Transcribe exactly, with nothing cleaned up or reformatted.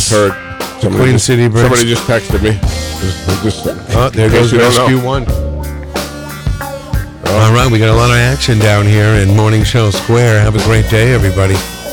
just heard. Somebody Queen just, City Bridge. Somebody just texted me. Just, just, Oh, there in case goes you don't Rescue know. One. All right, we got a lot of action down here in Morning Show Square. Have a great day, everybody.